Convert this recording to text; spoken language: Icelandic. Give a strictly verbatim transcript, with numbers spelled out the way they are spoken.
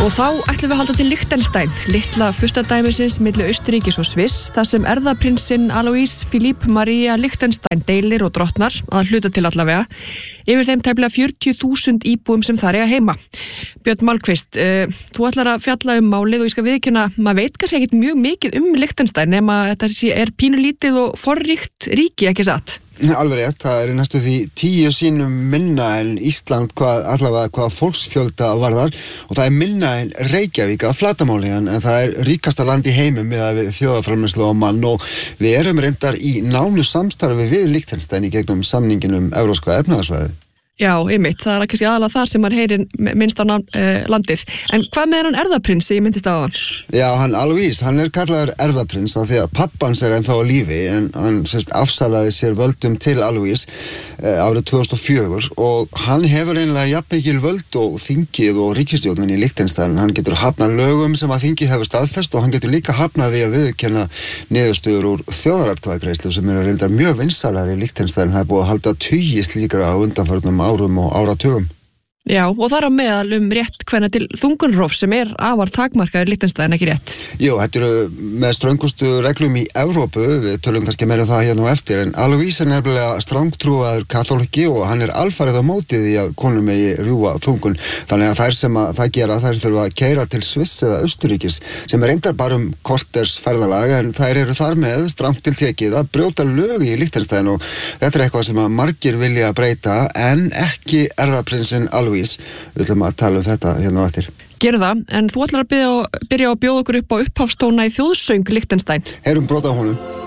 Og þá ætlum við að halda til Liechtenstein, litla furstadæmisins milli Austurríkis og Sviss, þar sem erfðaprinsinn Alois Philippe Maria Liechtenstein deilir og drottnar, að hluta til allavega, yfir þeim tæplega fjörutíu þúsund íbúum sem þar eiga heima. Björn Malmquist, uh, þú ætlar að fjalla um málið og ég skal viðurkenna, maður veit kannski ekkert mjög mikið um Liechtenstein, nema þetta er pínulítið og forríkt ríki, ekki satt? Alveg rétt, það er næstu því tíu sínum minna en Ísland hvað, allavega hvað fólksfjölda varðar og það er minna en Reykjavík að flatarmáli en það er ríkasta land í heimum með þjóðarframleiðslu og mann og við erum reyndar í nánu samstarfi við Liechtenstein í gegnum samningin um Evrópska efnahagsvæðið. Já, einmitt, það er kannski aðalega þar sem maður heyrir minnst á uh, landið. En hvað með hann erfðaprins, ég myndist á hann? Já, hann Alois, hann er kallaður erfðaprins af því að pappans er ennþá á lífi en hann sérst afsalaði sér völdum til Alois uh, árið tvö þúsund og fjögur og hann hefur einlega jafnmikil völd og þingið og ríkisstjórnin í Liechtenstein. Hann getur hafnað lögum sem að þingið hefur staðfest og hann getur líka hafnað því að viðurkenna niðurstöður úr þjóðaratkvæðagreiðslu sem eru reyndar mjög vinsælar í Liechtenstein. Það er búið að halda tugi slíkra á undanförnum árum og áratugum. Já, og það er á meðal um rétt hvenær til þungunróf sem er afar takmarkaður Liechtenstein, ekki rétt? Jú, þetta eru með ströngustu reglum í Evrópu, við tölum kannski meira það hérna á eftir, en Alois er nefnilega strangtrúaður kaþóliki og hann er alfarið á mótið í að konur megi rjúfa þungun, þannig að þær sem að það gera, þær þurfa að keyra til Sviss eða Austurríkis, sem er reyndar bara um korters ferðalag, en þær eru þar með strangt til tekið að brjóta lög í Liechtenstein og þetta er eitthvað sem að margir vilja breyta, en ekki erfðaprinsinn Alois. Við ætlum að tala um þetta hérna á eftir. Gerðu það, en þú ætlar að byrja, byrja að bjóða okkur upp á upphafstóna í þjóðsöng Liechtenstein. Heyrum brot á honum.